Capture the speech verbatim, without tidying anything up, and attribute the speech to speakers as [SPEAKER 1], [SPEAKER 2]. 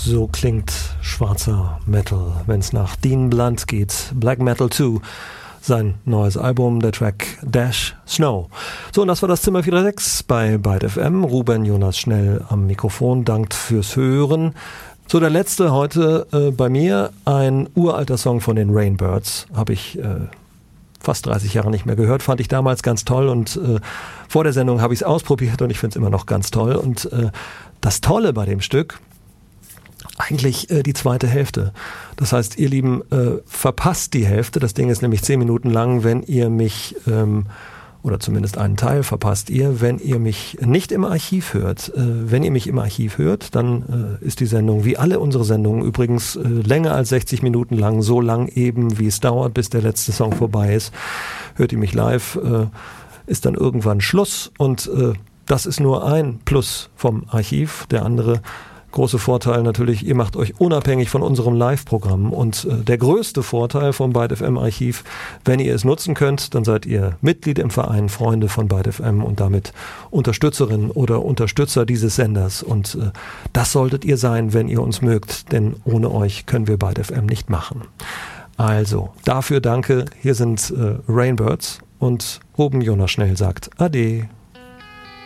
[SPEAKER 1] So klingt schwarzer Metal, wenn es nach Dean Blunt geht. Black Metal zwei, sein neues Album, der Track Dash Snow. So, und das war das Zimmer vier drei sechs bei Byte F M. Ruben Jonas Schnell am Mikrofon, dankt fürs Hören. So, der letzte heute äh, bei mir, ein uralter Song von den Rainbirds, habe ich äh, fast dreißig Jahre nicht mehr gehört, fand ich damals ganz toll und äh, vor der Sendung habe ich es ausprobiert und ich finde es immer noch ganz toll. Und äh, das Tolle bei dem Stück, eigentlich äh, die zweite Hälfte. Das heißt, ihr Lieben, äh, verpasst die Hälfte. Das Ding ist nämlich zehn Minuten lang, wenn ihr mich, ähm, oder zumindest einen Teil verpasst ihr, wenn ihr mich nicht im Archiv hört. Äh, wenn ihr mich im Archiv hört, dann äh, ist die Sendung, wie alle unsere Sendungen, übrigens äh, länger als sechzig Minuten lang, so lang eben, wie es dauert, bis der letzte Song vorbei ist. Hört ihr mich live, äh, ist dann irgendwann Schluss und äh, das ist nur ein Plus vom Archiv. Der andere große Vorteil natürlich, ihr macht euch unabhängig von unserem Live-Programm und äh, der größte Vorteil vom Byte F M-Archiv, wenn ihr es nutzen könnt, dann seid ihr Mitglied im Verein, Freunde von Byte F M und damit Unterstützerin oder Unterstützer dieses Senders und äh, das solltet ihr sein, wenn ihr uns mögt, denn ohne euch können wir Byte F M nicht machen. Also, dafür danke, hier sind äh, Rainbirds und Ruben Jonas Schnell sagt Ade.